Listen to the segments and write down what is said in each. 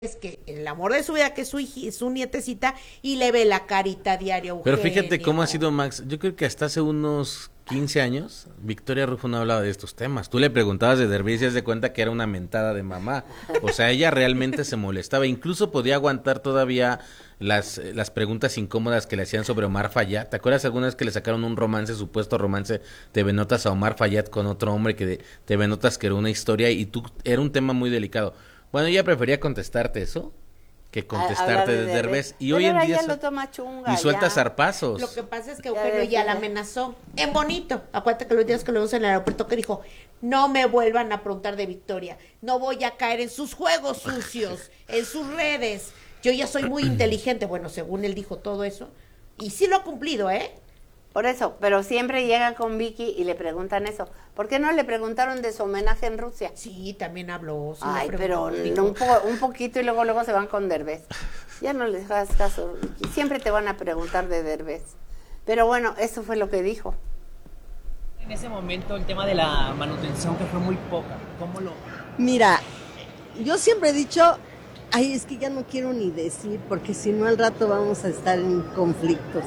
es que el amor de su vida, que es su nietecita, y le ve la carita diaria a Pero Eugenio. fíjate cómo ha sido Max. Yo creo que hasta hace unos 15 años, Victoria Rufo no hablaba de estos temas. Tú le preguntabas de Derbez y se das de cuenta que era una mentada de mamá. O sea, ella realmente se molestaba. Incluso podía aguantar todavía las preguntas incómodas que le hacían sobre Omar Fayad. ¿Te acuerdas alguna vez que le sacaron un romance, supuesto romance, TV Notas a Omar Fayad con otro hombre que TV Notas que era una historia y tú era un tema muy delicado? Bueno, ella prefería contestarte eso que contestarte de Derbez. Y pero hoy en ahora día ya lo toma chunga, y suelta ya. zarpazos. Lo que pasa es que Ya Eugenio ya la decide. amenazó. En bonito. Acuérdate que los días que lo vimos en el aeropuerto que dijo, no me vuelvan a preguntar de Victoria. No voy a caer en sus juegos sucios, en sus redes. Yo ya soy muy inteligente. Bueno, según él dijo todo eso. Y sí lo ha cumplido, ¿eh? Por eso, pero siempre llega con Vicky y le preguntan eso. ¿Por qué no le preguntaron de su homenaje en Rusia? Sí, también habló. Sí Ay, le pero preguntó, dijo, un poquito y luego se van con Derbez. Ya no les hagas caso, Vicky. Siempre te van a preguntar de Derbez. Pero bueno, eso fue lo que dijo. En ese momento el tema de la manutención que fue muy poca, ¿cómo lo...? Mira, yo siempre he dicho, ay, es que ya no quiero ni decir, porque si no al rato vamos a estar en conflictos.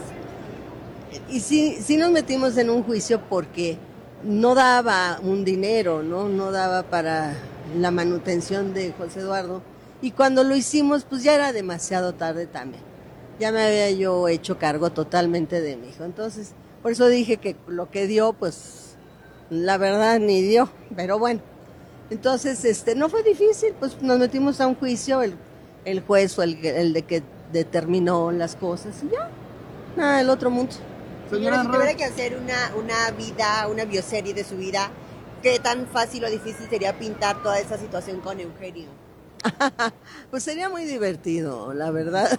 Y sí nos metimos en un juicio porque no daba un dinero, ¿no? No daba para la manutención de José Eduardo. Y cuando lo hicimos, pues ya era demasiado tarde también. Ya me había yo hecho cargo totalmente de mi hijo. Entonces, por eso dije que lo que dio, pues, la verdad ni dio. Pero bueno, entonces, no fue difícil, pues nos metimos a un juicio, el juez o el de que determinó las cosas y ya, nada del otro mundo. Señora, si tuviera que hacer una bioserie de su vida, ¿qué tan fácil o difícil sería pintar toda esa situación con Eugenio? Pues sería muy divertido, la verdad.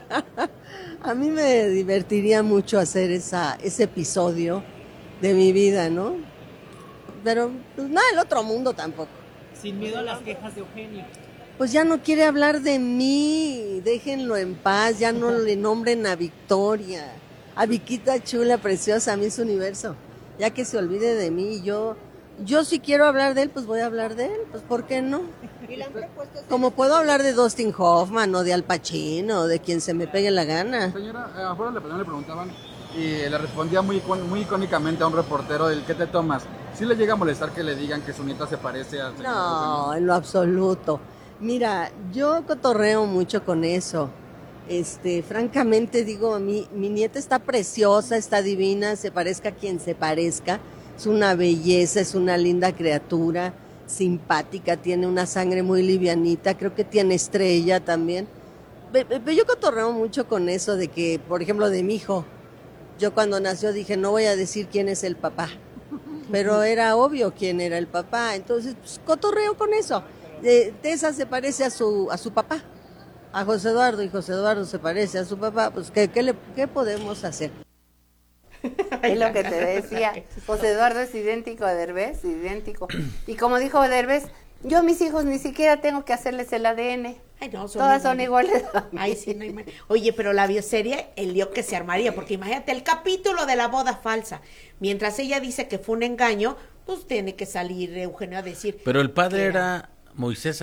A mí me divertiría mucho hacer ese episodio de mi vida, ¿no? Pero pues, nada del otro mundo tampoco. Sin miedo a las quejas de Eugenio. Pues ya no quiere hablar de mí, déjenlo en paz, ya no le nombren a Victoria, a Viquita chula, preciosa, a Miss Universo, ya que se olvide de mí. Yo si quiero hablar de él, pues voy a hablar de él, pues ¿por qué no? ¿Y le han propuesto hacer Como puedo hablar de Dustin Hoffman o de Al Pacino o de quien se me pegue la gana. Señora, afuera le preguntaban y le respondía muy icónicamente a un reportero el ¿qué te tomas? ¿Sí le llega a molestar que le digan que su nieta se parece al señor No, Eugenio? en lo absoluto. Mira, yo cotorreo mucho con eso. Francamente digo, mi nieta está preciosa, está divina, se parezca a quien se parezca. Es una belleza, es una linda criatura, simpática, tiene una sangre muy livianita, creo que tiene estrella también. Pero yo cotorreo mucho con eso de que, por ejemplo, de mi hijo. Yo cuando nació dije, no voy a decir quién es el papá, pero era obvio quién era el papá, entonces pues, cotorreo con eso. Tessa se parece a su papá, a José Eduardo, y José Eduardo se parece a su papá, pues ¿qué podemos hacer? Es lo que te decía. José Eduardo es idéntico a Derbez, idéntico. Y como dijo Derbez, yo a mis hijos ni siquiera tengo que hacerles el ADN. Ay, no, Todas son iguales a mí. Ay, sí, no hay manera. Oye, pero la bioserie, el lío que se armaría, porque imagínate el capítulo de la boda falsa. Mientras ella dice que fue un engaño, pues tiene que salir Eugenio a decir. Pero el padre que era Moisés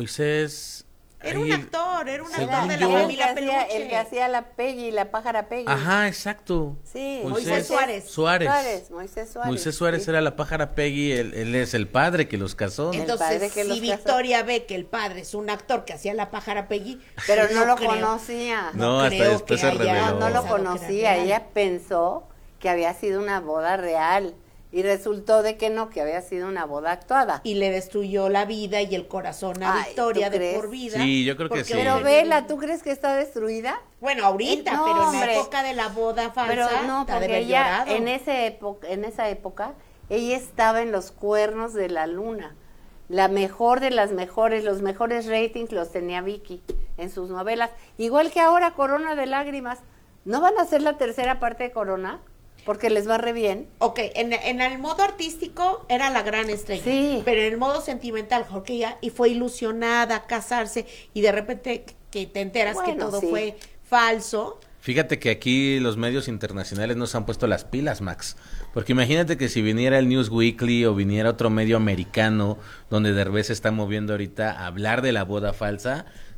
Era ahí un actor de según la yo- familia el Peluche. que hacía la Peggy, la pájara Peggy. Ajá, exacto. Sí, Moisés Suárez. Moisés Suárez. Moisés Suárez sí. era la pájara Peggy, él es el padre que los casó. padre Entonces, que los si casó. Victoria ve que el padre es un actor que hacía la pájara Peggy, Pero pues no lo creo. conocía. No, hasta creo después que se haya reveló. No lo pensado que era conocía. real. Ella pensó que había sido una boda real. Y resultó de que no, que había sido una boda actuada. Y le destruyó la vida y el corazón a Ay, Victoria ¿tú de crees? por vida. Sí, yo creo que porque sí. Pero Eugenio- vela, ¿tú crees que está destruida? Bueno, ahorita, No, pero en la hombre. época de la boda falsa, Pero no, está de porque haber ella llorado. en esa época, ella estaba en los cuernos de la luna. La mejor de las mejores, los mejores ratings los tenía Vicky en sus novelas. Igual que ahora Corona de Lágrimas. ¿No van a hacer la tercera parte de Corona? Porque les va re bien. Ok, en el modo artístico era la gran estrella, Sí. pero en el modo sentimental, porque ella y fue ilusionada a casarse y de repente que te enteras que Bueno, todo sí. fue falso. Fíjate que aquí los medios internacionales nos han puesto las pilas, Max. Porque imagínate que si viniera el News Weekly o viniera otro medio americano donde Derbez se está moviendo ahorita a hablar de la boda falsa,